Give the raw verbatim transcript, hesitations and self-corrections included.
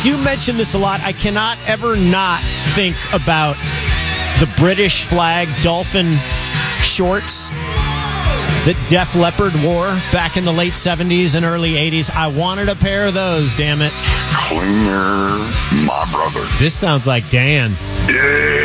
do mention this a lot. I cannot ever not think about the British flag dolphin shorts that Def Leppard wore back in the late seventies and early eighties. I wanted a pair of those, damn it. Cleaner, my brother. This sounds like Dan. Yeah.